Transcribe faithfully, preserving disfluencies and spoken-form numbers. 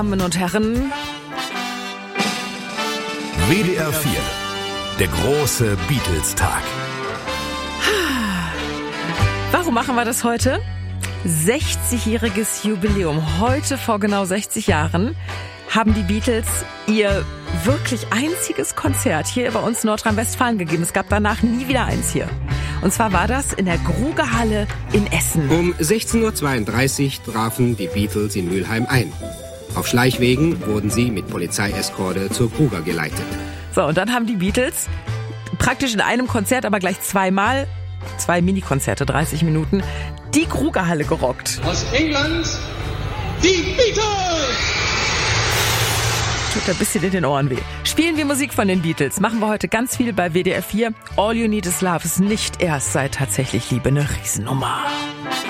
Damen und Herren, W D R vier, der große Beatles-Tag. Warum machen wir das heute? sechzigjähriges Jubiläum. Heute vor genau sechzig Jahren haben die Beatles ihr wirklich einziges Konzert hier bei uns in Nordrhein-Westfalen gegeben. Es gab danach nie wieder eins hier. Und zwar war das in der Grugehalle in Essen. Um sechzehn Uhr zweiunddreißig trafen die Beatles in Mülheim ein. Auf Schleichwegen wurden sie mit Polizeieskorte zur Gruger geleitet. So, und dann haben die Beatles praktisch in einem Konzert, aber gleich zweimal, zwei Minikonzerte, dreißig Minuten, die Grugerhalle gerockt. Aus England, die Beatles! Tut ein bisschen in den Ohren weh. Spielen wir Musik von den Beatles. Machen wir heute ganz viel bei W D R vier. All You Need Is Love ist nicht erst seit tatsächlich Liebe eine Riesennummer.